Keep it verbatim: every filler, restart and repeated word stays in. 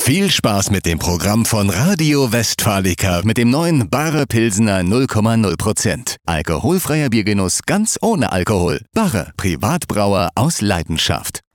Viel Spaß mit dem Programm von Radio Westfalica mit dem neuen Barre Pilsener null Komma null Prozent. Alkoholfreier Biergenuss ganz ohne Alkohol. Barre, Privatbrauer aus Leidenschaft.